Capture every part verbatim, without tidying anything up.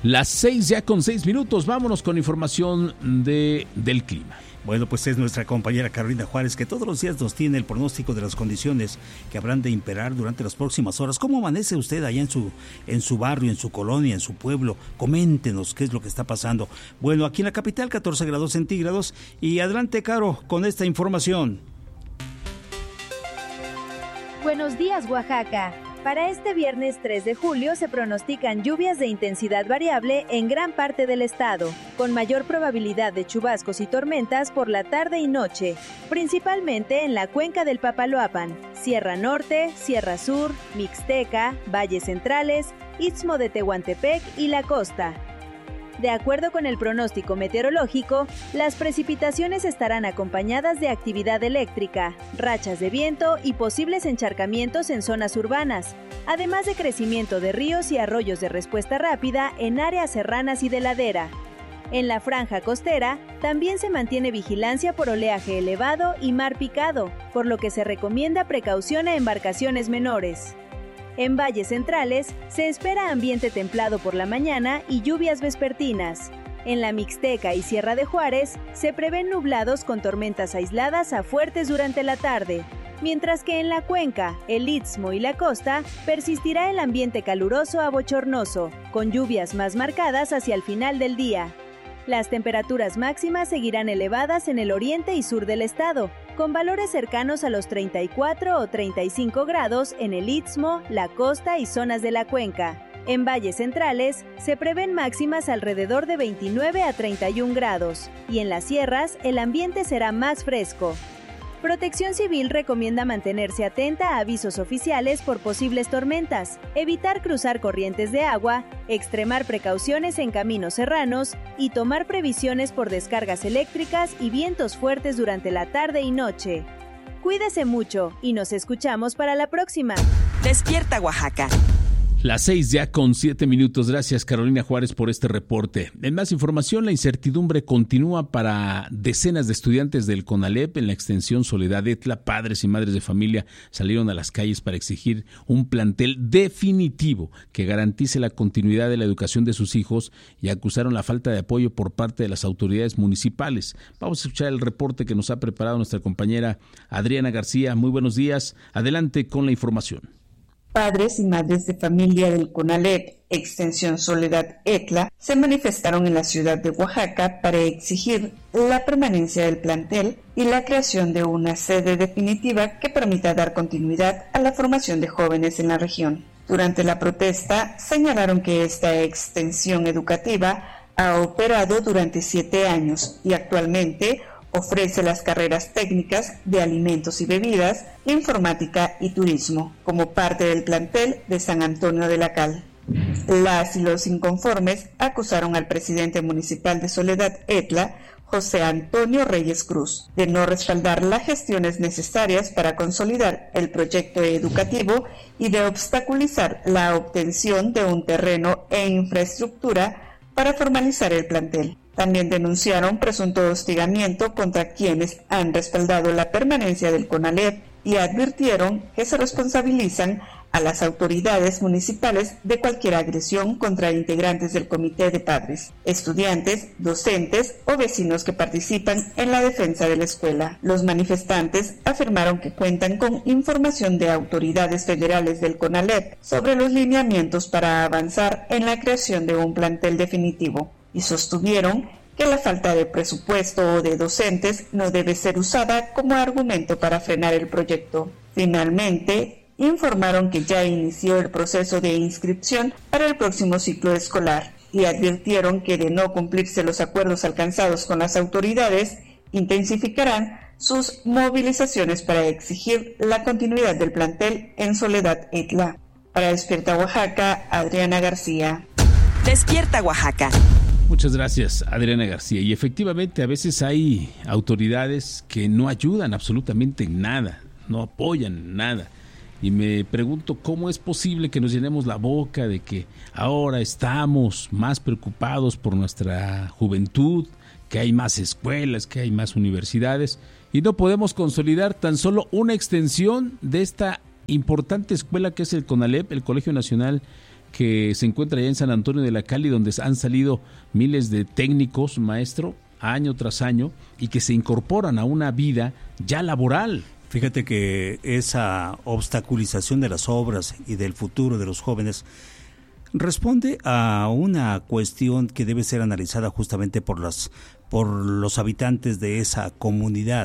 Las seis ya con seis minutos, vámonos con información de, del clima. Bueno, pues es nuestra compañera Carolina Juárez, que todos los días nos tiene el pronóstico de las condiciones que habrán de imperar durante las próximas horas. ¿Cómo amanece usted allá en su, en su barrio, en su colonia, en su pueblo? Coméntenos qué es lo que está pasando. Bueno, aquí en la capital, catorce grados centígrados. Y adelante, Caro, con esta información. Buenos días, Oaxaca. Para este viernes tres de julio se pronostican lluvias de intensidad variable en gran parte del estado, con mayor probabilidad de chubascos y tormentas por la tarde y noche, principalmente en la cuenca del Papaloapan, Sierra Norte, Sierra Sur, Mixteca, Valles Centrales, Istmo de Tehuantepec y la costa. De acuerdo con el pronóstico meteorológico, las precipitaciones estarán acompañadas de actividad eléctrica, rachas de viento y posibles encharcamientos en zonas urbanas, además de crecimiento de ríos y arroyos de respuesta rápida en áreas serranas y de ladera. En la franja costera, también se mantiene vigilancia por oleaje elevado y mar picado, por lo que se recomienda precaución a embarcaciones menores. En valles centrales, se espera ambiente templado por la mañana y lluvias vespertinas. En la Mixteca y Sierra de Juárez, se prevén nublados con tormentas aisladas a fuertes durante la tarde, mientras que en la cuenca, el Istmo y la costa, persistirá el ambiente caluroso a bochornoso, con lluvias más marcadas hacia el final del día. Las temperaturas máximas seguirán elevadas en el oriente y sur del estado, con valores cercanos a los treinta y cuatro o treinta y cinco grados en el Istmo, la costa y zonas de la cuenca. En valles centrales se prevén máximas alrededor de veintinueve a treinta y un grados, y en las sierras el ambiente será más fresco. Protección Civil recomienda mantenerse atenta a avisos oficiales por posibles tormentas, evitar cruzar corrientes de agua, extremar precauciones en caminos serranos y tomar previsiones por descargas eléctricas y vientos fuertes durante la tarde y noche. Cuídese mucho y nos escuchamos para la próxima. Despierta, Oaxaca. Las seis ya con siete minutos. Gracias, Carolina Juárez, por este reporte. En más información, la incertidumbre continúa para decenas de estudiantes del CONALEP en la extensión Soledad Etla. Padres y madres de familia salieron a las calles para exigir un plantel definitivo que garantice la continuidad de la educación de sus hijos y acusaron la falta de apoyo por parte de las autoridades municipales. Vamos a escuchar el reporte que nos ha preparado nuestra compañera Adriana García. Muy buenos días. Adelante con la información. Padres y madres de familia del CONALEP, extensión Soledad Etla, se manifestaron en la ciudad de Oaxaca para exigir la permanencia del plantel y la creación de una sede definitiva que permita dar continuidad a la formación de jóvenes en la región. Durante la protesta, señalaron que esta extensión educativa ha operado durante siete años y actualmente ofrece las carreras técnicas de alimentos y bebidas, informática y turismo, como parte del plantel de San Antonio de la Cal. Las y los inconformes acusaron al presidente municipal de Soledad Etla, José Antonio Reyes Cruz, de no respaldar las gestiones necesarias para consolidar el proyecto educativo y de obstaculizar la obtención de un terreno e infraestructura para formalizar el plantel. También denunciaron presunto hostigamiento contra quienes han respaldado la permanencia del CONALEP y advirtieron que se responsabilizan a las autoridades municipales de cualquier agresión contra integrantes del comité de padres, estudiantes, docentes o vecinos que participan en la defensa de la escuela. Los manifestantes afirmaron que cuentan con información de autoridades federales del CONALEP sobre los lineamientos para avanzar en la creación de un plantel definitivo, y sostuvieron que la falta de presupuesto o de docentes no debe ser usada como argumento para frenar el proyecto. Finalmente, informaron que ya inició el proceso de inscripción para el próximo ciclo escolar y advirtieron que de no cumplirse los acuerdos alcanzados con las autoridades, intensificarán sus movilizaciones para exigir la continuidad del plantel en Soledad Etla. Para Despierta Oaxaca, Adriana García. Despierta Oaxaca. Muchas gracias, Adriana García. Y efectivamente, a veces hay autoridades que no ayudan absolutamente en nada, no apoyan en nada. Y me pregunto cómo es posible que nos llenemos la boca de que ahora estamos más preocupados por nuestra juventud, que hay más escuelas, que hay más universidades, y no podemos consolidar tan solo una extensión de esta importante escuela que es el CONALEP, el Colegio Nacional que se encuentra allá en San Antonio de la Cali, donde han salido miles de técnicos, maestro, año tras año, y que se incorporan a una vida ya laboral. Fíjate que esa obstaculización de las obras y del futuro de los jóvenes responde a una cuestión que debe ser analizada justamente por las por los habitantes de esa comunidad.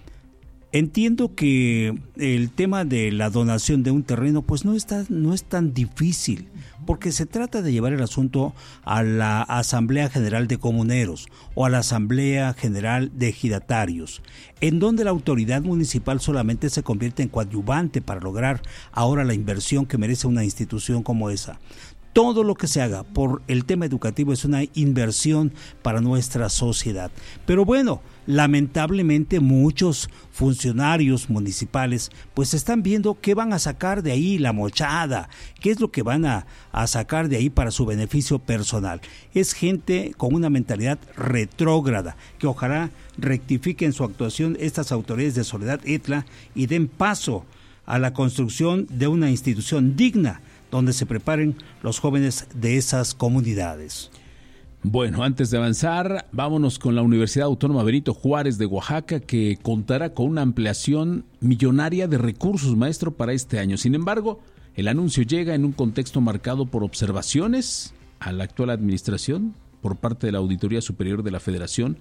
Entiendo que el tema de la donación de un terreno pues no está, no es tan difícil, porque se trata de llevar el asunto a la Asamblea General de Comuneros o a la Asamblea General de Ejidatarios, en donde la autoridad municipal solamente se convierte en coadyuvante para lograr ahora la inversión que merece una institución como esa. Todo lo que se haga por el tema educativo es una inversión para nuestra sociedad. Pero bueno, lamentablemente muchos funcionarios municipales pues están viendo qué van a sacar de ahí, la mochada, qué es lo que van a, a sacar de ahí para su beneficio personal. Es gente con una mentalidad retrógrada, que ojalá rectifiquen su actuación estas autoridades de Soledad Etla y den paso a la construcción de una institución digna, donde se preparen los jóvenes de esas comunidades. Bueno, antes de avanzar, vámonos con la Universidad Autónoma Benito Juárez de Oaxaca, que contará con una ampliación millonaria de recursos, maestro, para este año. Sin embargo, el anuncio llega en un contexto marcado por observaciones a la actual administración por parte de la Auditoría Superior de la Federación,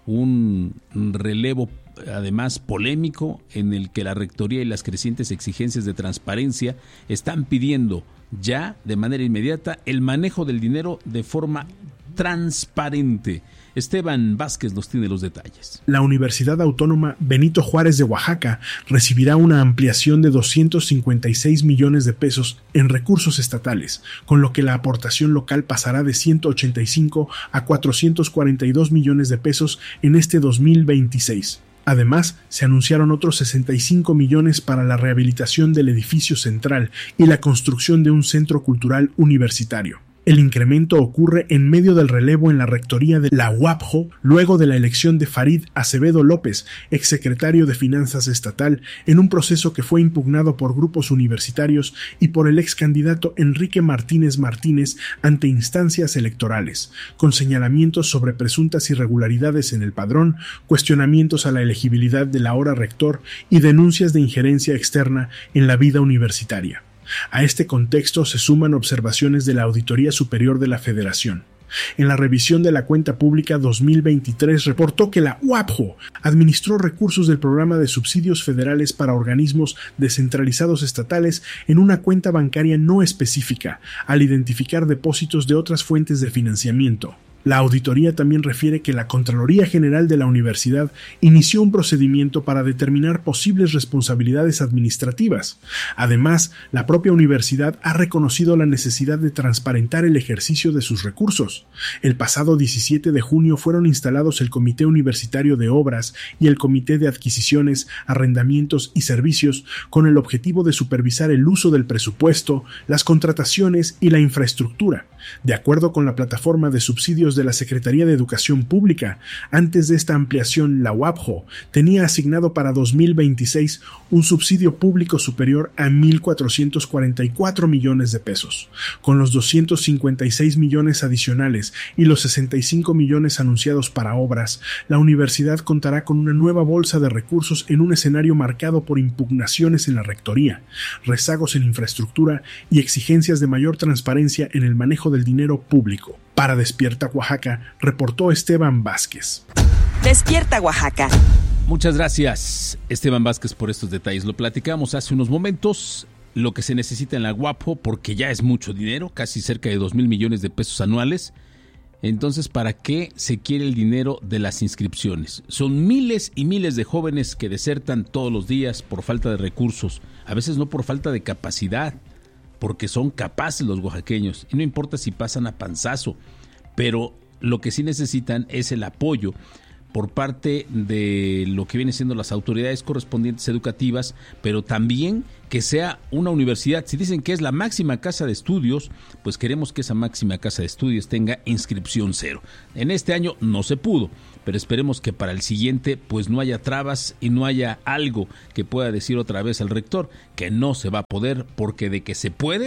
un relevo además polémico en el que la rectoría y las crecientes exigencias de transparencia están pidiendo ya de manera inmediata el manejo del dinero de forma transparente. Esteban Vázquez nos tiene los detalles. La Universidad Autónoma Benito Juárez de Oaxaca recibirá una ampliación de doscientos cincuenta y seis millones de pesos en recursos estatales, con lo que la aportación local pasará de ciento ochenta y cinco a cuatrocientos cuarenta y dos millones de pesos en este dos mil veintiséis. Además, se anunciaron otros sesenta y cinco millones para la rehabilitación del edificio central y la construcción de un centro cultural universitario. El incremento ocurre en medio del relevo en la rectoría de la U A P J O, luego de la elección de Farid Acevedo López, exsecretario de Finanzas Estatal, en un proceso que fue impugnado por grupos universitarios y por el ex candidato Enrique Martínez Martínez ante instancias electorales, con señalamientos sobre presuntas irregularidades en el padrón, cuestionamientos a la elegibilidad del ahora rector y denuncias de injerencia externa en la vida universitaria. A este contexto se suman observaciones de la Auditoría Superior de la Federación. En la revisión de la cuenta pública dos mil veintitrés reportó que la U A P J O administró recursos del programa de subsidios federales para organismos descentralizados estatales en una cuenta bancaria no específica, al identificar depósitos de otras fuentes de financiamiento. La auditoría también refiere que la Contraloría General de la Universidad inició un procedimiento para determinar posibles responsabilidades administrativas. Además, la propia universidad ha reconocido la necesidad de transparentar el ejercicio de sus recursos. El pasado diecisiete de junio fueron instalados el Comité Universitario de Obras y el Comité de Adquisiciones, Arrendamientos y Servicios con el objetivo de supervisar el uso del presupuesto, las contrataciones y la infraestructura. De acuerdo con la plataforma de subsidios de la Secretaría de Educación Pública, antes de esta ampliación, la U A P J O tenía asignado para dos mil veintiséis un subsidio público superior a mil cuatrocientos cuarenta y cuatro millones de pesos. Con los doscientos cincuenta y seis millones adicionales y los sesenta y cinco millones anunciados para obras, la universidad contará con una nueva bolsa de recursos en un escenario marcado por impugnaciones en la rectoría, rezagos en infraestructura y exigencias de mayor transparencia en el manejo del dinero público. Para Despierta Oaxaca, reportó Esteban Vázquez. Despierta Oaxaca. Muchas gracias, Esteban Vázquez, por estos detalles. Lo platicamos hace unos momentos, lo que se necesita en la U A P J O, porque ya es mucho dinero, casi cerca de dos mil millones de pesos anuales. Entonces, ¿para qué se quiere el dinero de las inscripciones? Son miles y miles de jóvenes que desertan todos los días por falta de recursos, a veces no por falta de capacidad, porque son capaces los oaxaqueños, y no importa si pasan a panzazo, pero lo que sí necesitan es el apoyo por parte de lo que vienen siendo las autoridades correspondientes educativas, pero también que sea una universidad. Si dicen que es la máxima casa de estudios, pues queremos que esa máxima casa de estudios tenga inscripción cero. En este año no se pudo, pero esperemos que para el siguiente pues no haya trabas y no haya algo que pueda decir otra vez el rector que no se va a poder, porque de que se puede,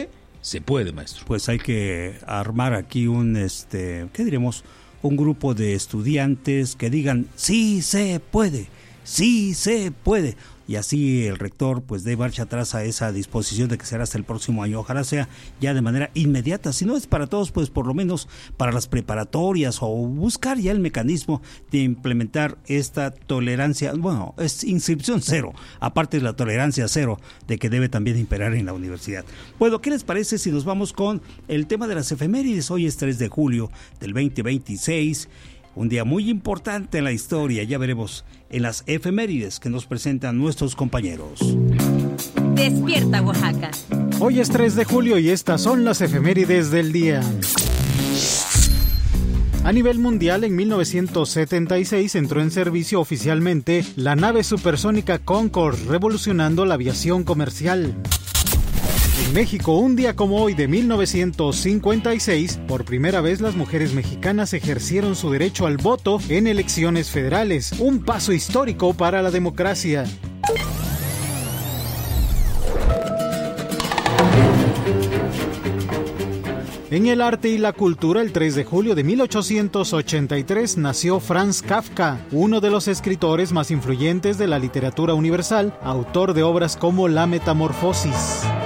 Se puede, maestro. Pues hay que armar aquí un, este, ¿qué diremos? Un grupo de estudiantes que digan, sí se puede, sí se puede. Y así el rector pues dé marcha atrás a esa disposición de que será hasta el próximo año. Ojalá sea ya de manera inmediata. Si no es para todos, pues por lo menos para las preparatorias, o buscar ya el mecanismo de implementar esta tolerancia. Bueno, es inscripción cero, aparte de la tolerancia cero de que debe también imperar en la universidad. Bueno, ¿qué les parece si nos vamos con el tema de las efemérides? Hoy es tres de julio del veinte veintiséis. Un día muy importante en la historia, ya veremos en las efemérides que nos presentan nuestros compañeros. Despierta Oaxaca. Hoy es tres de julio y estas son las efemérides del día. A nivel mundial, en mil novecientos setenta y seis entró en servicio oficialmente la nave supersónica Concorde, revolucionando la aviación comercial. En México, un día como hoy de mil novecientos cincuenta y seis, por primera vez las mujeres mexicanas ejercieron su derecho al voto en elecciones federales, un paso histórico para la democracia. En el arte y la cultura, el tres de julio de mil ochocientos ochenta y tres nació Franz Kafka, uno de los escritores más influyentes de la literatura universal, autor de obras como La Metamorfosis.